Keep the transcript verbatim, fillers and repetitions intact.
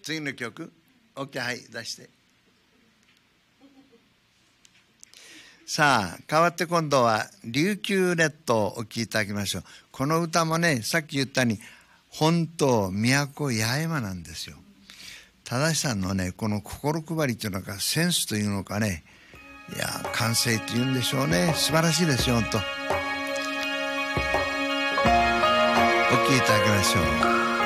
次の曲 OK、 はい出して。さあ代わって今度は琉球列島をお聴きいただきましょう。この歌もね、さっき言ったように本島都八重山なんですよ。正さんのねこの心配りというのかセンスというのかね、いや感性というんでしょうね、素晴らしいですよ。本当お聴きいただきましょう。